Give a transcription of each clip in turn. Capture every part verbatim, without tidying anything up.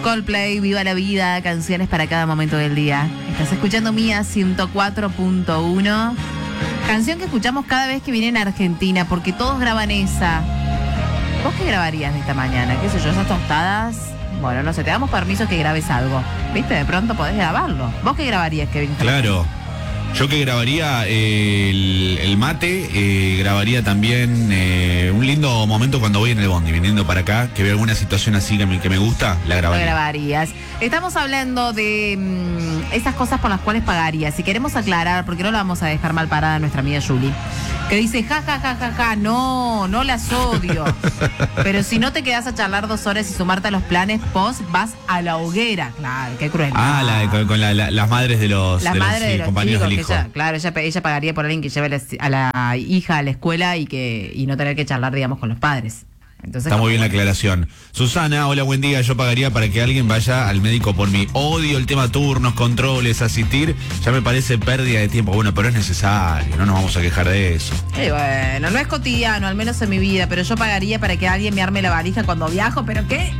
Coldplay, Viva la Vida, canciones para cada momento del día. Estás escuchando Mía ciento cuatro punto uno. Canción que escuchamos cada vez que vienen a Argentina, porque todos graban esa. ¿Vos qué grabarías de esta mañana? ¿Qué sé yo? Esas tostadas. Bueno, no sé, te damos permiso que grabes algo. ¿Viste? De pronto podés grabarlo. ¿Vos qué grabarías, Kevin? Claro. Yo que grabaría eh, el, el mate, eh, grabaría también eh, un lindo momento cuando voy en el bondi, viniendo para acá, que veo alguna situación así que me, que me gusta, la grabaría. Lo grabarías. Estamos hablando de mmm, esas cosas por las cuales pagarías. Si queremos aclarar, porque no la vamos a dejar mal parada a nuestra amiga Julie, que dice, ja, ja, ja, ja, ja, no, no las odio. Pero si no te quedás a charlar dos horas y sumarte a los planes, vos vas a la hoguera. Claro, qué cruel. Ah, la, con, con la, la, las madres de los, las de los, madres sí, de los compañeros chicos, del que hijo. Ella, claro, ella, ella pagaría por alguien que lleve a la, a la hija a la escuela y que y no tener que charlar, digamos, con los padres. Entonces, está muy bien la aclaración. Susana, hola, buen día. Yo pagaría para que alguien vaya al médico por mí. Odio el tema turnos, controles, asistir. Ya me parece pérdida de tiempo. Bueno, pero es necesario. No nos vamos a quejar de eso. Y bueno, no es cotidiano, al menos en mi vida, pero yo pagaría para que alguien me arme la valija cuando viajo. ¿Pero qué?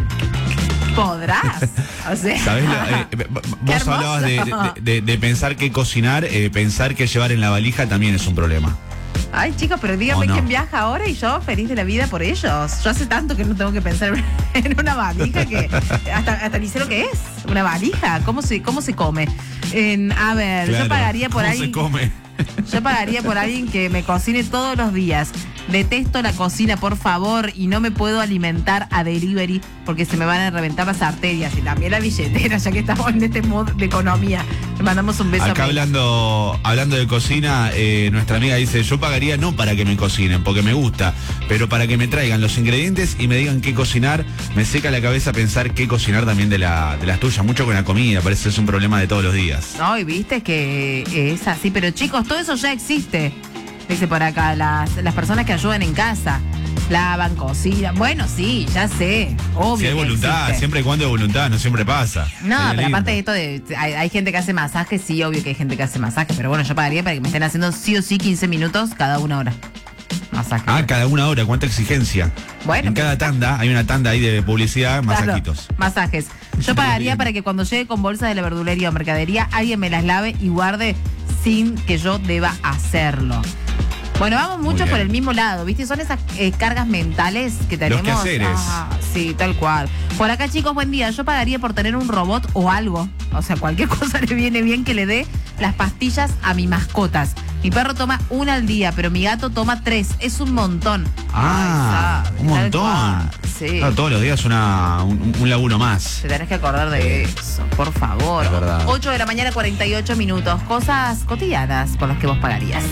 ¿Podrás? O sea, ¿sabés? Eh, vos hablabas de, de, de, de pensar que cocinar, eh, pensar que llevar en la valija también es un problema. Ay, chicos, pero díganme no. quién viaja ahora y yo feliz de la vida por ellos. Yo hace tanto que no tengo que pensar en una valija que hasta, hasta ni sé lo que es. Una valija, ¿cómo se, cómo se come? En, a ver, claro, yo pagaría por ¿cómo alguien. se come? Yo pagaría por alguien que me cocine todos los días. Detesto la cocina, por favor, y no me puedo alimentar a delivery porque se me van a reventar las arterias y también la billetera, ya que estamos en este mood de economía. Le mandamos un beso. Acá hablando, hablando de cocina, eh, nuestra amiga dice, yo pagaría no para que me cocinen, porque me gusta, pero para que me traigan los ingredientes y me digan qué cocinar. Me seca la cabeza pensar qué cocinar también de, la, de las tuyas, mucho con la comida, parece que es un problema de todos los días. No, y viste que es así, pero chicos, todo eso ya existe. Dice por acá, las, las personas que ayudan en casa, lavan, cocinan. Bueno, sí, ya sé, obvio. Si hay voluntad, existe. Siempre y cuando hay voluntad, no siempre pasa. No, pero lindo. Aparte de esto, de, hay, hay gente que hace masajes, sí, obvio que hay gente que hace masajes, pero bueno, yo pagaría para que me estén haciendo sí o sí quince minutos cada una hora. Masaje. Ah, cada una hora, cuánta exigencia. Bueno. En cada tanda, hay una tanda ahí de publicidad, masajitos. Claro, masajes. Yo pagaría para que cuando llegue con bolsas de la verdulería o mercadería, alguien me las lave y guarde sin que yo deba hacerlo. Bueno, vamos mucho por el mismo lado, ¿viste? Son esas eh, cargas mentales que tenemos. Los quehaceres. Ah, sí, tal cual. Por acá, chicos, buen día. Yo pagaría por tener un robot o algo. O sea, cualquier cosa le viene bien que le dé las pastillas a mis mascotas. Mi perro toma una al día, pero mi gato toma tres. Es un montón. Ah, Ay, un montón. Sí. Claro, todos los días una, un, un laburo más. Te tenés que acordar de eso, por favor. Es verdad. ocho de la mañana, cuarenta y ocho minutos. Cosas cotidianas por las que vos pagarías.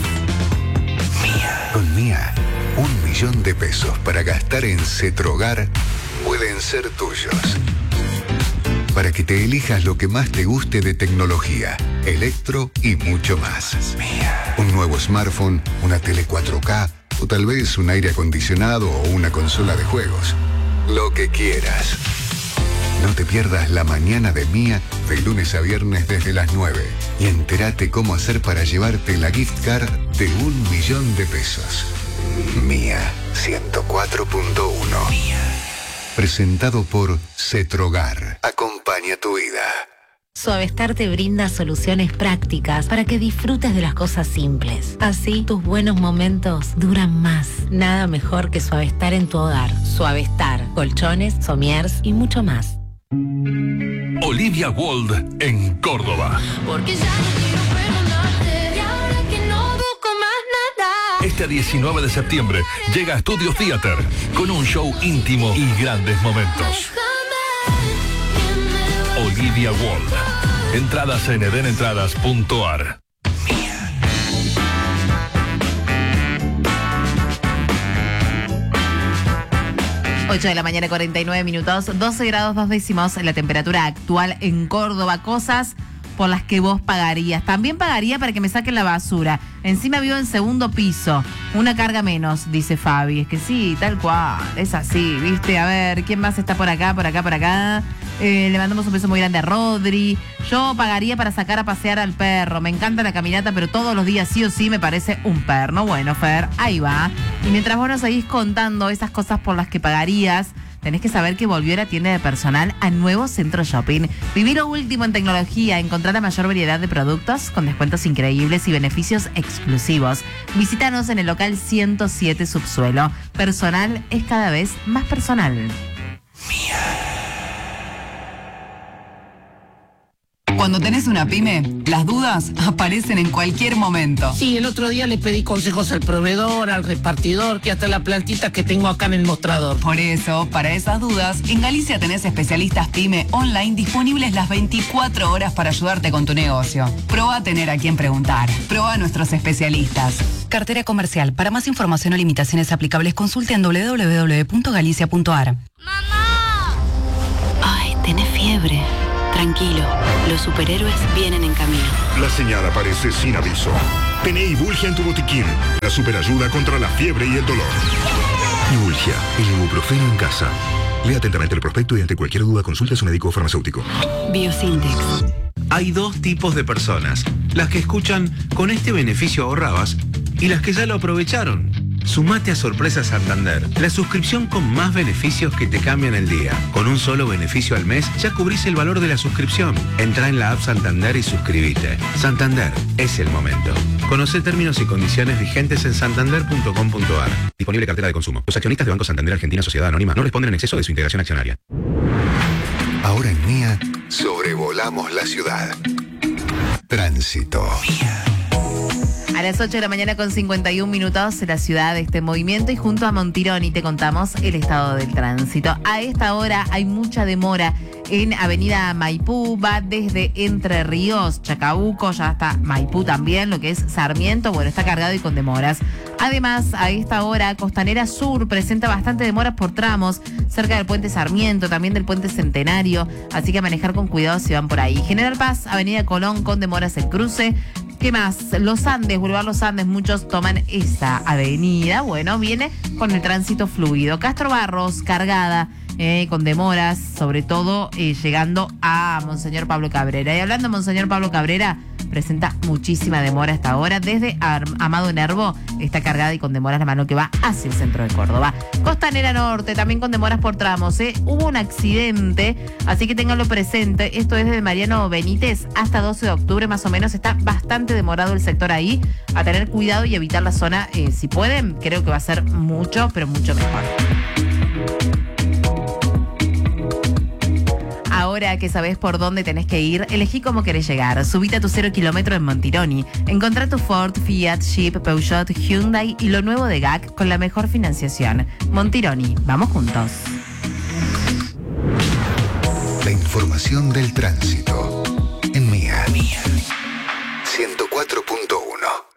Mía. Con Mía, un millón de pesos para gastar en Cetrogar pueden ser tuyos. Para que te elijas lo que más te guste de tecnología, electro y mucho más. Mía. Un nuevo smartphone, una tele cuatro K o tal vez un aire acondicionado o una consola de juegos. Lo que quieras. No te pierdas la mañana de Mía de lunes a viernes desde las nueve y entérate cómo hacer para llevarte la gift card de un millón de pesos. Mía ciento cuatro punto uno. Presentado por Cetrogar. Acompaña tu vida. Suavestar te brinda soluciones prácticas para que disfrutes de las cosas simples. Así, tus buenos momentos duran más. Nada mejor que Suavestar en tu hogar. Suavestar, colchones, somiers y mucho más. Olivia Wold en Córdoba. Porque ya no quiero perdonarte y ahora que no busco más nada. Este diecinueve de septiembre llega a Studio Theater con un show íntimo y grandes momentos. Olivia Wold. Entradas en eden entradas punto a r. ocho de la mañana, cuarenta y nueve minutos, doce grados dos décimos la temperatura actual en Córdoba. Cosas por las que vos pagarías. También pagaría para que me saquen la basura. Encima vivo en segundo piso. Una carga menos, dice Fabi. Es que sí, tal cual. Es así, ¿viste? A ver, ¿quién más está por acá, por acá, por acá? Eh, le mandamos un beso muy grande a Rodri. Yo pagaría para sacar a pasear al perro. Me encanta la caminata, pero todos los días sí o sí me parece un perno. Bueno, Fer, ahí va. Y mientras vos nos seguís contando esas cosas por las que pagarías, tenés que saber que volvió la tienda de personal a nuevo centro shopping. Viví lo último en tecnología, encontrar la mayor variedad de productos con descuentos increíbles y beneficios exclusivos. Visítanos en el local ciento siete Subsuelo. Personal es cada vez más personal. Cuando tenés una pyme, las dudas aparecen en cualquier momento. Sí, el otro día le pedí consejos al proveedor, al repartidor, que hasta la plantita que tengo acá en el mostrador. Por eso, para esas dudas, en Galicia tenés especialistas pyme online disponibles las veinticuatro horas para ayudarte con tu negocio. Proba a tener a quien preguntar. Proba a nuestros especialistas. Cartera comercial. Para más información o limitaciones aplicables, consulte en doble u doble u doble u punto galicia punto a r. ¡Mamá! Ay, tenés fiebre. Tranquilo, los superhéroes vienen en camino. La señal aparece sin aviso. Tené Ibulgia en tu botiquín. La superayuda contra la fiebre y el dolor. Ibulgia, el ibuprofeno en casa. Lea atentamente el prospecto y ante cualquier duda consulte a su médico o farmacéutico. Biosintex. Hay dos tipos de personas. Las que escuchan "con este beneficio ahorrabas" y las que ya lo aprovecharon. Sumate a Sorpresa Santander, la suscripción con más beneficios que te cambian el día. Con un solo beneficio al mes ya cubrís el valor de la suscripción. Entrá en la app Santander y suscríbete. Santander, es el momento. Conoce términos y condiciones vigentes en santander punto com punto a r. Disponible cartera de consumo. Los accionistas de Banco Santander Argentina Sociedad Anónima no responden en exceso de su integración accionaria. Ahora en Mía, sobrevolamos la ciudad. Tránsito. A las ocho de la mañana con cincuenta y un minutos, la ciudad está en movimiento y junto a Montironi te contamos el estado del tránsito. A esta hora hay mucha demora en Avenida Maipú, va desde Entre Ríos, Chacabuco, ya hasta Maipú también, lo que es Sarmiento, bueno, está cargado y con demoras. Además, a esta hora, Costanera Sur presenta bastante demoras por tramos, cerca del puente Sarmiento, también del puente Centenario, así que a manejar con cuidado si van por ahí. General Paz, Avenida Colón, con demoras el cruce. ¿Qué más? Los Andes, Boulevard Los Andes, muchos toman esa avenida. Bueno, viene con el tránsito fluido. Castro Barros, cargada, eh, con demoras, sobre todo eh, llegando a Monseñor Pablo Cabrera. Y hablando de Monseñor Pablo Cabrera, presenta muchísima demora hasta ahora. Desde Ar- Amado Nervo está cargada y con demoras la mano que va hacia el centro de Córdoba. Costanera Norte, también con demoras por tramos. ¿eh? Hubo un accidente, así que ténganlo presente. Esto es desde Mariano Benítez hasta doce de octubre, más o menos. Está bastante demorado el sector ahí. A tener cuidado y evitar la zona, eh, si pueden. Creo que va a ser mucho, pero mucho mejor. Ahora que sabés por dónde tenés que ir, elegí cómo querés llegar. Subite a tu cero kilómetro en Montironi. Encontrá tu Ford, Fiat, Jeep, Peugeot, Hyundai y lo nuevo de G A C con la mejor financiación. Montironi, vamos juntos. La información del tránsito en Mía. ciento cuatro punto uno.